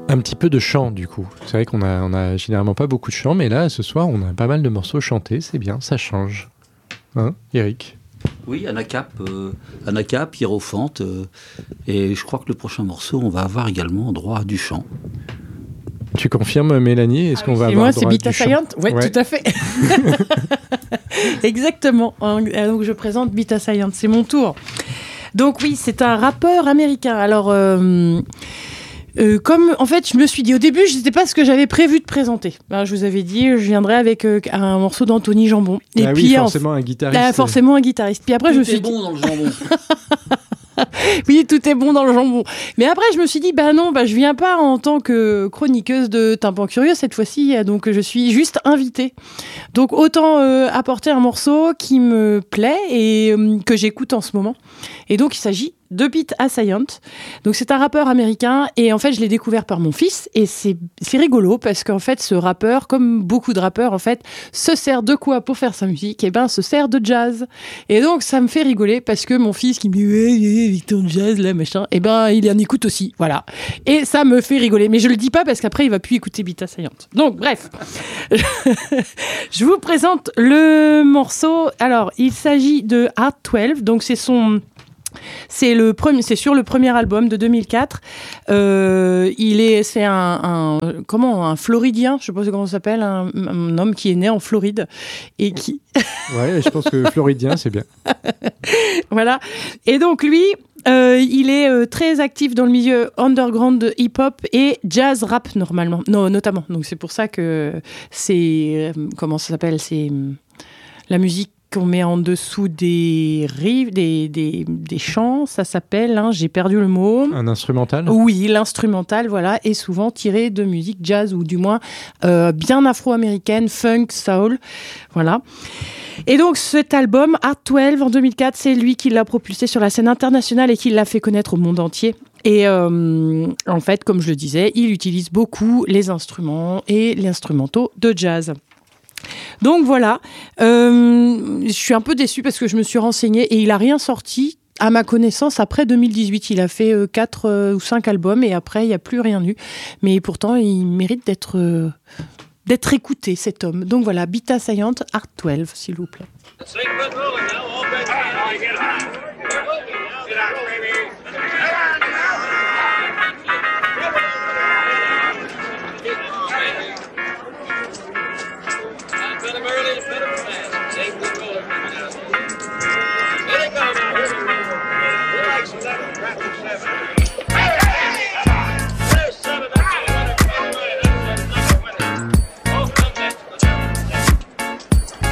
Un petit peu de chant, du coup. C'est vrai qu'on a généralement pas beaucoup de chant, mais là, ce soir, on a pas mal de morceaux chantés. C'est bien, ça change. Hein, Eric ? Oui, Anacap, Hiérophante. Et je crois que le prochain morceau, on va avoir également droit à du chant. Tu confirmes, Mélanie ? Est-ce qu'on va avoir droit à du chant ? C'est Bita Scient ? Ouais, tout à fait. Exactement. Donc, je présente Bita Scient. C'est mon tour. Donc oui, c'est un rappeur américain. Alors, comme en fait, je me suis dit au début, je ne sais pas ce que j'avais prévu de présenter. Ben, je vous avais dit, je viendrais avec un morceau d'Anthony Jambon. Et puis, forcément un guitariste. Forcément un guitariste. Puis après, je me suis dit... bon dans le jambon. Oui, tout est bon dans le jambon. Mais après, je me suis dit, je viens pas en tant que chroniqueuse de Tympan Curieux cette fois-ci, donc je suis juste invitée. Donc autant apporter un morceau qui me plaît et que j'écoute en ce moment. Et donc il s'agit de Bita Scient. Donc c'est un rappeur américain et en fait je l'ai découvert par mon fils et c'est rigolo parce qu'en fait ce rappeur, comme beaucoup de rappeurs en fait, se sert de quoi pour faire sa musique ? Et se sert de jazz. Et donc ça me fait rigoler parce que mon fils qui me dit Victor jazz là machin, il en écoute aussi, voilà. Et ça me fait rigoler, mais je le dis pas parce qu'après il va plus écouter Bita Scient. Donc bref, je vous présente le morceau. Alors il s'agit de Art 12, donc c'est sur le premier album de 2004. C'est un Floridien, je sais pas comment ça s'appelle, un homme qui est né en Floride et qui. Ouais, je pense que Floridien, c'est bien. Voilà. Et donc lui, il est très actif dans le milieu underground hip-hop et jazz rap notamment. Donc c'est pour ça que c'est comment ça s'appelle, c'est la musique qu'on met en dessous des rives, des chants, ça s'appelle, j'ai perdu le mot. Un instrumental ? Oui, l'instrumental, voilà, est souvent tiré de musique jazz ou du moins bien afro-américaine, funk, soul, voilà. Et donc cet album, Art 12, en 2004, c'est lui qui l'a propulsé sur la scène internationale et qui l'a fait connaître au monde entier. Et en fait, comme je le disais, il utilise beaucoup les instruments et les instrumentaux de jazz. Donc voilà, je suis un peu déçue parce que je me suis renseignée et il n'a rien sorti, à ma connaissance, après 2018. Il a fait 4 ou 5 albums et après, il n'y a plus rien eu. Mais pourtant, il mérite d'être écouté, cet homme. Donc voilà, Bita Scient, Art 12, s'il vous plaît.